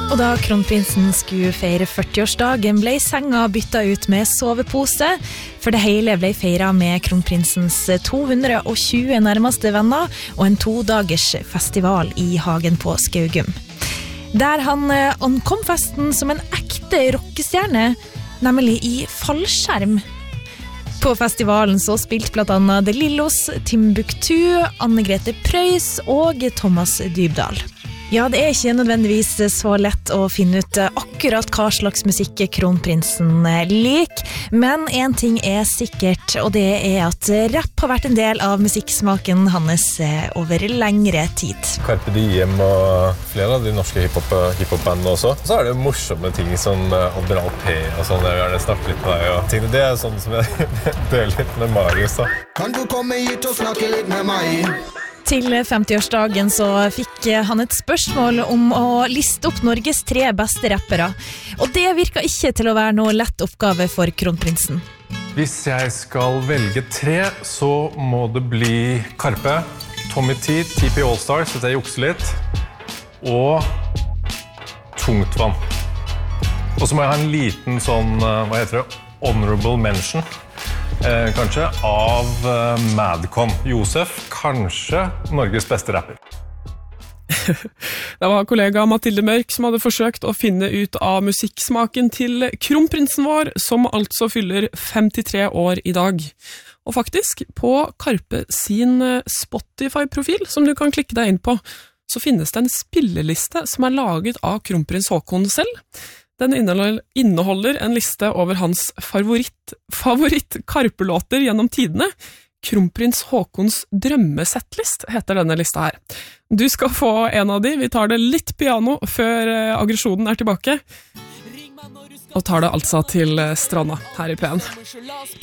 Og da kronprinsen skulle feire 40-årsdagen ble senga bytta ut med sovepose, for det hele ble feiret med kronprinsens 220 nærmeste venner og en 2-dagers festival i hagen på Skaugum. Der han ankom festen som en ekte rockestjerne, nemlig i fallskjerm. På festivalen så spilte blant annet De Lillos, Timbuktu, Anne-Grete Preus og Thomas Dybdahl. Ja, det er ikke nødvendigvis så lett å finne ut akkurat hva slags musikk kronprinsen liker, men en ting er sikkert, og det er at rap har vært en del av musikksmaken hans over lengre tid. Carpe Diem og flere av de norske hiphop-bandene også. Så er det morsomme ting som Admiral P og sånn, jeg vil gjerne snakke litt med deg og ting. Det er sånn som jeg deler litt med Marius da. Kan du komme hit og snakke litt med meg? Til 50-årsdagen så fikk han et spørsmål om å liste opp Norges 3 beste rappere. Og det virket ikke til å være noe lett oppgave for kronprinsen. Hvis jeg skal velge 3, så må det bli Karpe, Tommy T, TP Allstars, hvis jeg jukser litt, og Tungtvann. Og så må jeg ha en liten sånn, hva heter det, honorable mention. Kanskje av Madcon. Josef, kanskje Norges beste rapper. Det var kollega Mathilde Mørk som hadde forsøkt å finne ut av musikksmaken til kronprinsen vår, som altså fyller 53 år i dag. Og faktisk, på Karpe sin Spotify-profil, som du kan klikke deg inn på, så finnes det en spilleliste som er laget av kronprins Haakon selv. Den inneholder en liste over hans favoritt Karpe-låter gjennom tidene. Kronprins Haakons drømmesettlist heter denne lista her. Du skal få en av de. Vi tar det litt piano før aggresjonen er tilbake. Og tar det altså til stranda her i P1.